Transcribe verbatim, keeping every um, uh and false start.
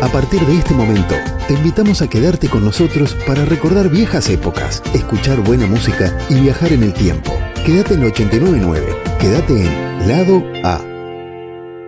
A partir de este momento, te invitamos a quedarte con nosotros para recordar viejas épocas, escuchar buena música y viajar en el tiempo. Quédate en ochenta y nueve punto nueve. Quédate en Lado A.